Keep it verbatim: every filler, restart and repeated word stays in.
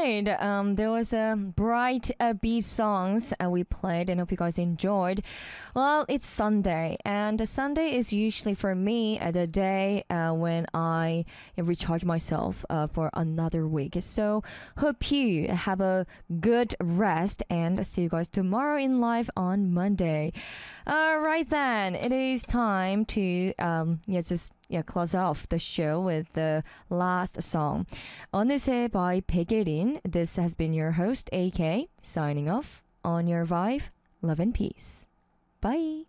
right. Um, there was a bright upbeat songs uh, we played, and hope you guys enjoyed. Well, it's Sunday, and Sunday is usually for me uh, the day uh, when I recharge myself uh, for another week. So hope you have a good rest, and see you guys tomorrow in live on Monday. All right, then it is time to um, yeah, just yeah, close off the show with the last song. 어느새 by 백예린. This has been your host, A K, signing off on your vibe. Love and peace. Bye.